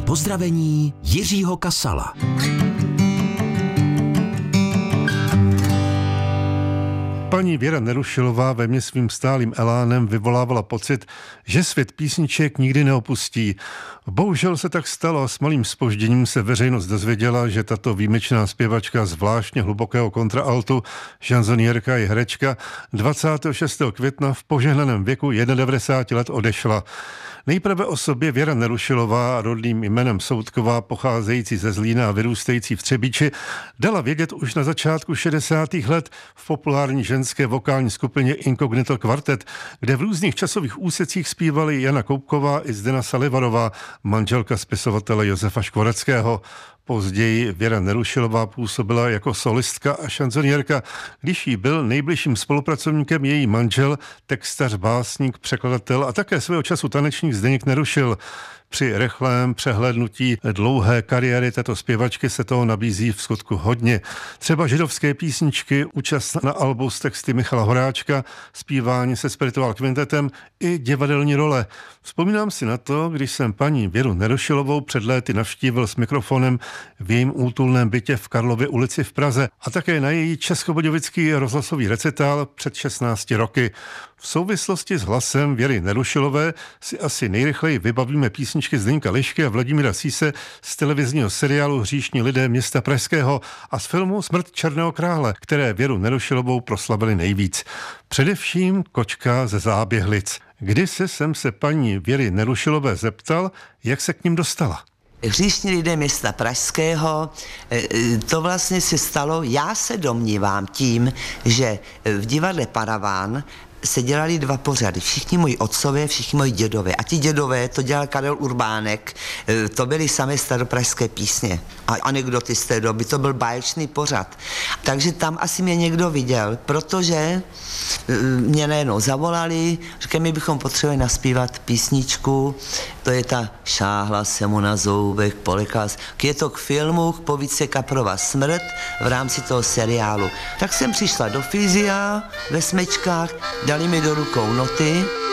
pozdravení Jiřího Kasala. Paní Věra Nerušilová ve mně svým stálým elánem vyvolávala pocit, že svět písniček nikdy neopustí. Bohužel se tak stalo a s malým zpožděním se veřejnost dozvěděla, že tato výjimečná zpěvačka zvláštně hlubokého kontraaltu, šanzonierka i herečka 26. května v požehnaném věku 91 let odešla. Nejprve o sobě Věra Nerušilová, rodným jménem Soutková, pocházející ze Zlína a vyrůstající v Třebíči, dala vědět už na začátku 60. let v populární ženské vokální skupině Incognito Quartet, kde v různých časových úsecích zpívali Jana Koubková i Zdena Salivarová, manželka spisovatele Josefa Škvoreckého. Později Věra Nerušilová působila jako solistka a šanzonierka, když jí byl nejbližším spolupracovníkem její manžel, textař, básník, překladatel a také svého času tanečník Zdeněk Nerušil. Při rychlém přehlédnutí dlouhé kariéry této zpěvačky se toho nabízí v skutku hodně. Třeba židovské písničky, účast na albu s texty Michala Horáčka, zpívání se Spiritual Quintetem i divadelní role. Vzpomínám si na to, když jsem paní Věru Nerušilovou před léty navštívil s mikrofonem v jejím útulném bytě v Karlově ulici v Praze a také na její českobudějovický rozhlasový recitál před 16 roky. V souvislosti s hlasem Věry Nerušilové si asi nejrychleji vybavíme písničky Zdeňka Lišky a Vladimíra Síse z televizního seriálu Hříšní lidé města pražského a z filmu Smrt černého krále, které Věru Nerušilovou proslavili nejvíc. Především Kočka ze Záběhlic. Kdysi jsem se paní Věry Nerušilové zeptal, jak se k ním dostala. Hříšní lidé města pražského, to vlastně se stalo, já se domnívám tím, že v divadle Paraván se dělali 2 pořady, všichni moji otcové, všichni moji dědové. A ti dědové, to dělal Karel Urbánek, to byly samé staropražské písně a anekdoty z té doby, to byl báječný pořad. Takže tam asi mě někdo viděl, protože mě najednou zavolali, říkají, my bychom potřebovali naspívat písničku, to je ta Šáhla se mu na zoubek, polekal. Je to k filmu, k povídce Kaprova smrt v rámci toho seriálu. Tak jsem přišla do Fyzia ve smečkách, dali mi do rukou noty